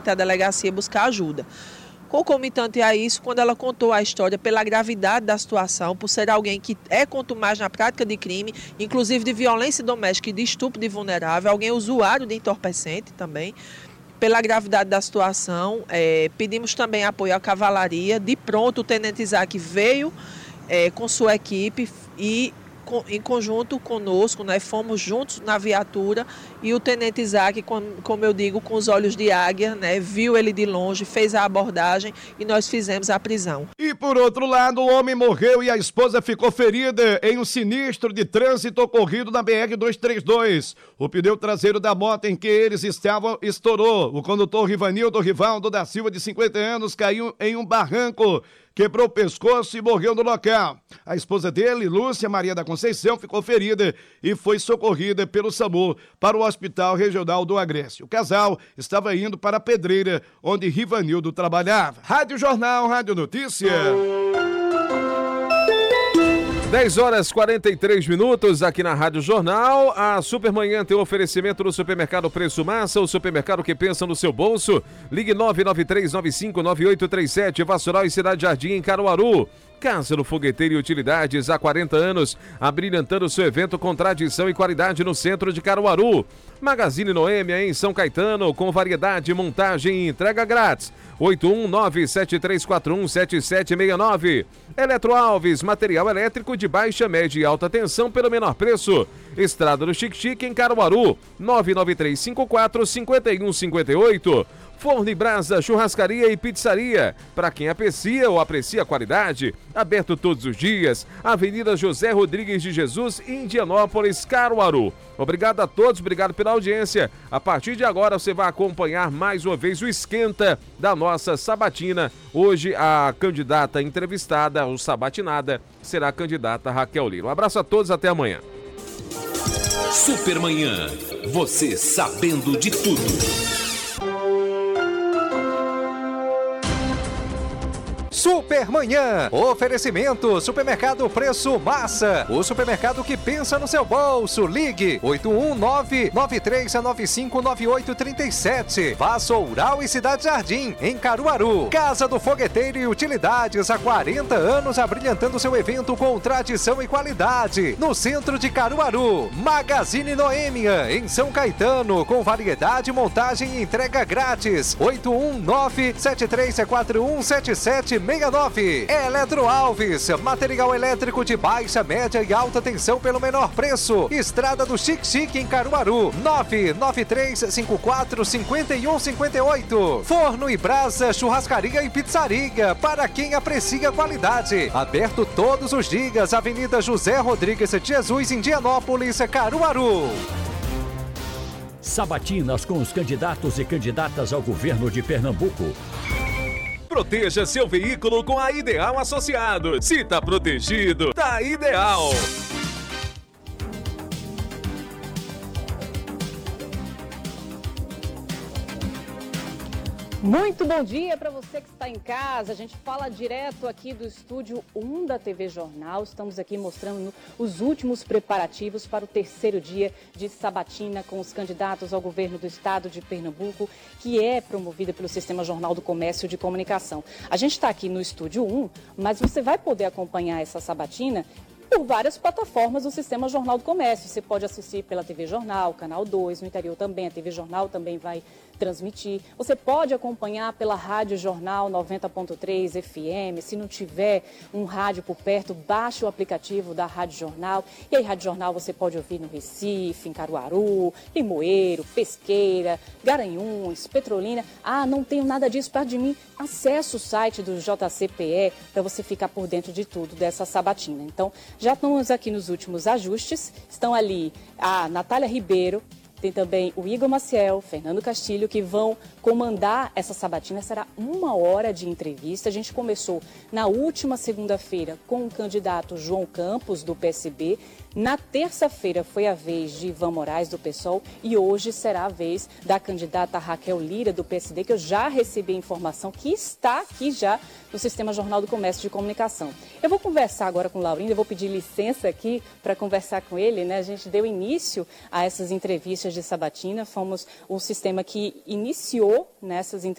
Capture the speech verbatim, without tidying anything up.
até a delegacia buscar ajuda. Concomitante a isso, quando ela contou a história pela gravidade da situação, por ser alguém que é contumaz na prática de crime, inclusive de violência doméstica e de estupro de vulnerável, alguém usuário de entorpecente também, pela gravidade da situação, é, pedimos também apoio à cavalaria. De pronto, o tenente Isaac veio é, com sua equipe e em conjunto conosco, né, fomos juntos na viatura e o tenente Isaac, como eu digo, com os olhos de águia, né, viu ele de longe, fez a abordagem e nós fizemos a prisão. E por outro lado, o homem morreu e a esposa ficou ferida em um sinistro de trânsito ocorrido na B R duzentos e trinta e dois. O pneu traseiro da moto em que eles estavam estourou. O condutor Rivanildo Rivaldo da Silva, de cinquenta anos, caiu em um barranco, quebrou o pescoço e morreu no local. A esposa dele, Lúcia Maria da Conceição, ficou ferida e foi socorrida pelo SAMU para o Hospital Regional do Agreste. O casal estava indo para a Pedreira, onde Rivanildo trabalhava. Rádio Jornal, Rádio Notícia. dez horas e quarenta e três minutos aqui na Rádio Jornal. A Supermanhã tem um oferecimento do Supermercado Preço Massa, o supermercado que pensa no seu bolso. Ligue nove nove três nove cinco nove oito três sete, Vassoural e Cidade Jardim, em Caruaru. Casa do Fogueteiro e Utilidades, há quarenta anos, abrilhantando seu evento com tradição e qualidade no centro de Caruaru. Magazine Noêmia, em São Caetano, com variedade, montagem e entrega grátis. oito um nove sete três quatro um sete sete seis nove. Eletro Alves, material elétrico de baixa, média e alta tensão pelo menor preço. Estrada do Xique-Xique, em Caruaru, nove nove três cinco quatro cinco um cinco oito. Forno e Brasa, churrascaria e pizzaria. Para quem aprecia ou aprecia a qualidade, aberto todos os dias. Avenida José Rodrigues de Jesus, Indianópolis, Caruaru. Obrigado a todos, obrigado pela audiência. A partir de agora você vai acompanhar mais uma vez o esquenta da nossa sabatina. Hoje a candidata entrevistada, ou sabatinada, será a candidata Raquel Lira. Um abraço a todos, até amanhã. Supermanhã, você sabendo de tudo. Supermanhã, oferecimento Supermercado Preço Massa, o supermercado que pensa no seu bolso. Ligue oito um nove nove três nove cinco nove oito três sete. Vassoural e Cidade Jardim, em Caruaru. Casa do Fogueteiro e Utilidades, há quarenta anos abrilhantando seu evento com tradição e qualidade, no centro de Caruaru. Magazine Noêmia, em São Caetano, com variedade, montagem e entrega grátis. oito um nove sete três quatro um sete sete seis nove. Eletro Alves, material elétrico de baixa, média e alta tensão pelo menor preço. Estrada do Xique-Xique, em Caruaru, nove nove três cinco quatro cinco um cinco oito. Forno e Brasa, churrascaria e pizzaria, para quem aprecia qualidade. Aberto todos os dias, Avenida José Rodrigues de Jesus, Indianópolis, Caruaru. Sabatinas com os candidatos e candidatas ao governo de Pernambuco. Proteja seu veículo com a Ideal Associados. Se tá protegido, tá ideal. Muito bom dia para você que está em casa. A gente fala direto aqui do estúdio um da T V Jornal. Estamos aqui mostrando os últimos preparativos para o terceiro dia de sabatina com os candidatos ao governo do estado de Pernambuco, que é promovida pelo Sistema Jornal do Comércio de Comunicação. A gente está aqui no estúdio um, mas você vai poder acompanhar essa sabatina por várias plataformas do Sistema Jornal do Comércio. Você pode assistir pela T V Jornal, Canal dois, no interior também. A T V Jornal também vai transmitir. Você pode acompanhar pela Rádio Jornal noventa ponto três F M. Se não tiver um rádio por perto, baixe o aplicativo da Rádio Jornal. E aí, Rádio Jornal você pode ouvir no Recife, em Caruaru, Limoeiro, Pesqueira, Garanhuns, Petrolina. Ah, não tenho nada disso perto de mim. Acesse o site do J C P E para você ficar por dentro de tudo dessa sabatina. Então, já estamos aqui nos últimos ajustes. Estão ali a Natália Ribeiro, tem também o Igor Maciel, Fernando Castilho, que vão comandar essa sabatina. Será uma hora de entrevista. A gente começou na última segunda-feira com o candidato João Campos, do P S B. Na terça-feira foi a vez de Ivan Moraes, do PSOL, e hoje será a vez da candidata Raquel Lira, do P S D, que eu já recebi a informação que está aqui já no Sistema Jornal do Comércio de Comunicação. Eu vou conversar agora com o Laurindo, eu vou pedir licença aqui para conversar com ele, né? A gente deu início a essas entrevistas de sabatina, fomos o sistema que iniciou nessas entrevistas